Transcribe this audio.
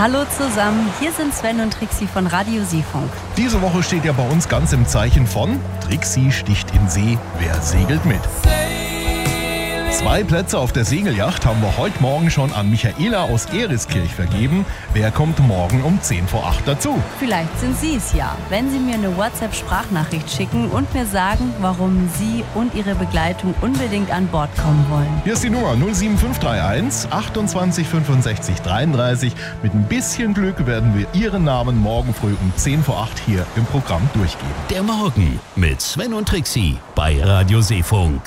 Hallo zusammen, hier sind Sven und Trixi von Radio Seefunk. Diese Woche steht ja bei uns ganz im Zeichen von Trixi sticht in See, wer segelt mit? 2 Plätze auf der Segelyacht haben wir heute Morgen schon an Michaela aus Eriskirch vergeben. Wer kommt morgen um 10 vor 8 dazu? Vielleicht sind Sie es ja, wenn Sie mir eine WhatsApp-Sprachnachricht schicken und mir sagen, warum Sie und Ihre Begleitung unbedingt an Bord kommen wollen. Hier ist die Nummer 07531 28 65 33. Mit ein bisschen Glück werden wir Ihren Namen morgen früh um 10 vor 8 hier im Programm durchgeben. Der Morgen mit Sven und Trixi bei Radio Seefunk.